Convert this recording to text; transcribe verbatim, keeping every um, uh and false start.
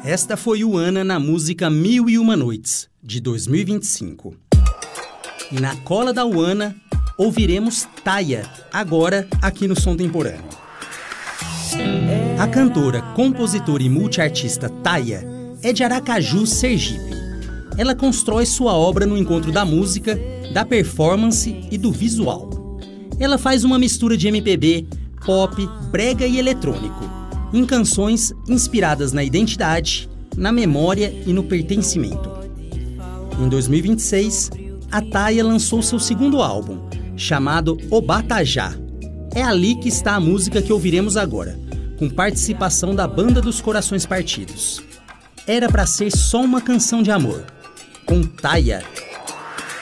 Esta foi o Ana na música Mil e Uma Noites, de dois mil e vinte e cinco. E na cola da Uana, ouviremos Taia, agora aqui no Som Temporâneo. A cantora, compositora e multiartista Taia é de Aracaju, Sergipe. Ela constrói sua obra no encontro da música, da performance e do visual. Ela faz uma mistura de M P B, pop, brega e eletrônico, em canções inspiradas na identidade, na memória e no pertencimento. Em dois mil e vinte e seis, a Taia lançou seu segundo álbum, chamado O Batajá. É ali que está a música que ouviremos agora, com participação da Banda dos Corações Partidos. Era pra ser só uma canção de amor, com Taia.